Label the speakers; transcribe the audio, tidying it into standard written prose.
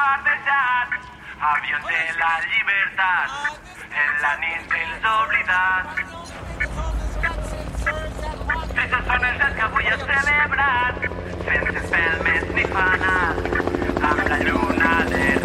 Speaker 1: bombardejat, avions de la llibertat, en la nit dels oblidats. Aquestes són els dies que avui has celebrat, sense espelmes ni fanat, amb la lluna de